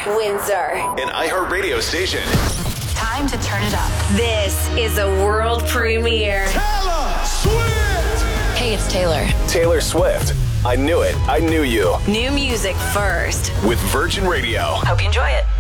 Windsor, an iHeartRadio station. Time to turn it up. This is a world premiere. Taylor Swift! Hey, it's Taylor. Taylor Swift. I knew it. I knew you. New music first. With Virgin Radio. Hope you enjoy it.